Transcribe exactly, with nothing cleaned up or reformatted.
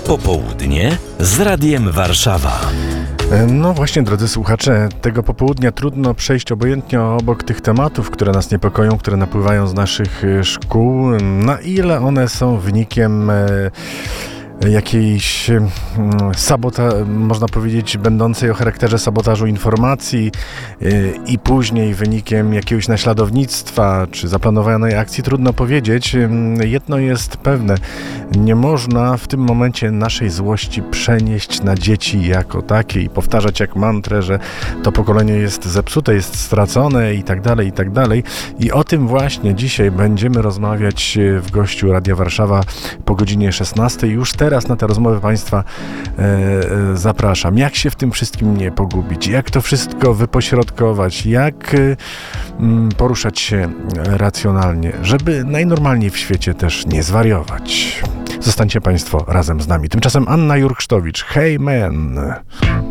Popołudnie z Radiem Warszawa. No właśnie, drodzy słuchacze, tego popołudnia trudno przejść obojętnie obok tych tematów, które nas niepokoją, które napływają z naszych szkół. Na ile one są wynikiem jakiejś sabota, można powiedzieć, będącej o charakterze sabotażu informacji i później wynikiem jakiegoś naśladownictwa czy zaplanowanej akcji, trudno powiedzieć. Jedno jest pewne, nie można w tym momencie naszej złości przenieść na dzieci jako takie i powtarzać jak mantrę, że to pokolenie jest zepsute, jest stracone i tak dalej, i tak dalej. I o tym właśnie dzisiaj będziemy rozmawiać w gościu Radia Warszawa po godzinie szesnastej. Już teraz Teraz na tę rozmowę Państwa e, e, zapraszam. Jak się w tym wszystkim nie pogubić? Jak to wszystko wypośrodkować? Jak e, m, poruszać się racjonalnie, żeby najnormalniej w świecie też nie zwariować? Zostańcie Państwo razem z nami. Tymczasem Anna Jurksztowicz. Hey man!